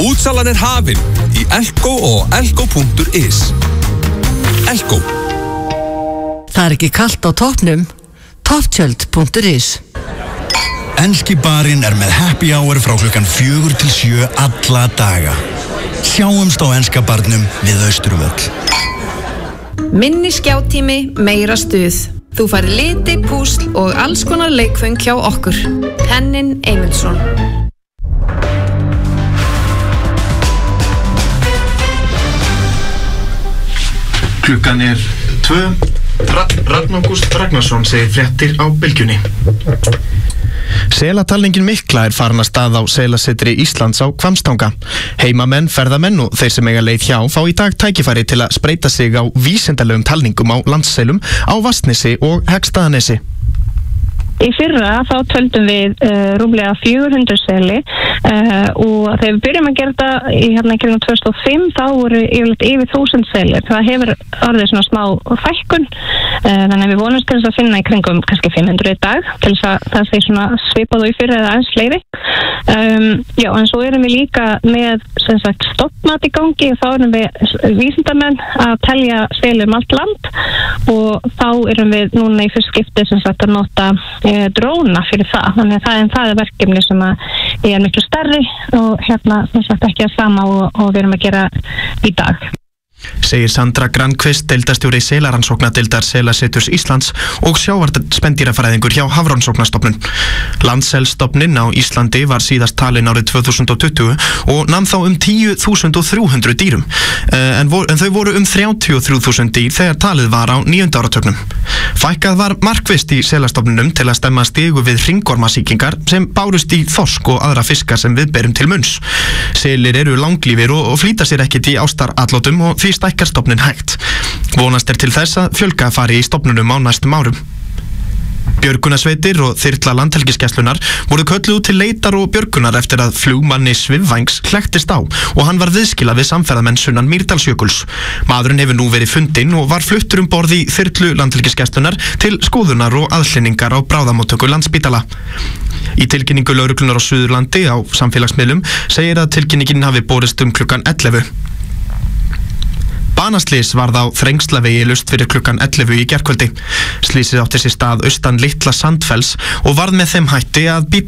Útsalan hafin í Elko og elko.is. Elko. Það ekki kalt á toppnum. Topptjöld.is. Enski barinn með happy hour frá klukkan 4 til 7 alla daga. Sjáumst á enska barnum við Austurvöll. Minni skjátími, meira stuð. Þú fær liti, púsl og alls konar leikföng hjá okkur. Henning Eymundsson. Klukkan 2. Ragnar Ágúst Ragnarsson segir fréttir á Bylgjunni. Selatalningin mikla farin að stað á Selasetri Íslands á Hvammstanga. Heimamenn, ferðamenn og þeir sem eiga leið hjá fá í dag tækifæri til að spreyta sig á vísindalegum talningum á landsselum á Vatnsnesi og Heggsstaðanesi. Í fyrra þá töldum við rúmlega 400 seli og þegar við byrjum að gera þetta í kringum 2005 þá voru yfirleitt yfir 1000 selir. Það hefur orðið svona smá fækkun þannig að við vonumst til þess að finna í kringum kannski 500 í dag til þess að það sé svona svipað og í fyrra eða aðeins fleiri. Já, en svo erum við líka með sem sagt stoppmat í gangi og þá erum við vísindamenn að telja selir allt land og þá erum við núna í fyrst skipti sem sagt að nota dróna fyrir það, þannig að það er verkefni sem er miklu stærri og sem sagt ekki að sama og við erum að gera í dag. Segir Sandra Grankvist, deildarstjóri Selarannsóknadeildar Selaseturs Íslands og sjávarspendýrafræðingur hjá Hafrannsóknastofnun. Landsselstofninn á Íslandi var síðast talin árið 2020 og nam þá 10.300 dýrum, en þau voru 33.000 dýr þegar talið var á 9. áratugnum. Fækkað var markvisst í selastofnunum til að stemma stigu við hringormasýkingar sem bárust í þorsk og aðra fiska sem við berum til munns. Selir eru langlífir og flýta sér ekkert í ástarallotum og því stækkar stofninn hægt. Vonast til þess að fjölga fari í stofnunum á næstum árum. Björgunarsveitir og þyrla Landhelgisgæslunnar voru kölluð til leitar og björgunar eftir að flugmanni Svifvængs hlektist á og hann var viðskilað við samferðamenn sunnan Mýrdalsjökuls. Maðurinn hefur nú verið fundinn og var fluttur borð í þyrlu Landhelgisgæslunnar til skoðunar og aðhlynningar á bráðamóttöku Landspítala. Í tilkynningu lögreglunnar á Suðurlandi á samfélagsmiðlum segir að tilkynningin hafi borist klukkan 11. Banaslys varð á Þrengslavegi laust fyrir klukkan 11 í gærkvöldi. Slysið átti sér stað austan Litla Sandfells og varð með þeim hætti að bíll